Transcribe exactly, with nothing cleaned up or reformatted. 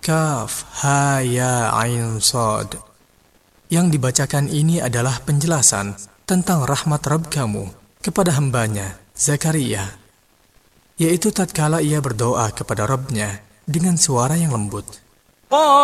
Kaf, ha, ya, ain, sod. Yang dibacakan ini adalah penjelasan tentang rahmat Rabb kamu kepada hambanya, Zakaria, yaitu tatkala ia berdoa kepada Rabb-Nya dengan suara yang lembut.